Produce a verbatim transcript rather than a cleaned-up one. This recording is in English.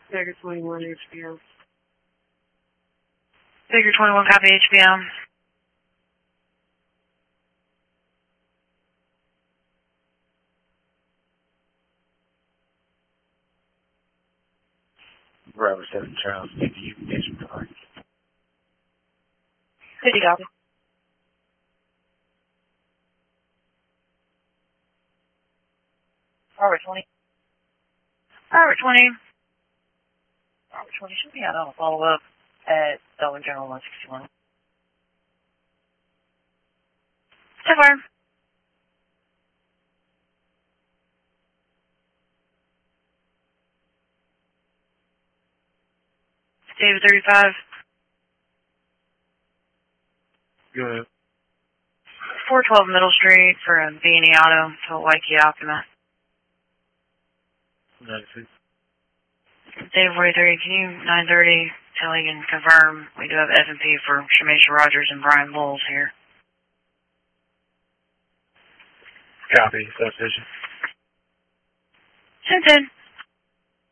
Figure twenty-one H B M. Figure twenty-one, copy H B M. Bravo seven Charles, give you mission report. fifty, copy. Robert twenty. Robert twenty. Robert twenty should be out on a follow-up at Dollar General one sixty-one. So far. David thirty-five. Go ahead. four twelve Middle Street for a B and E Auto to Waikiki Optima. ninety-six. Dave forty-three, can you nine thirty tell you can confirm we do have F and P for Shamisha Rogers and Brian Bowles here? Copy, substation. ten ten.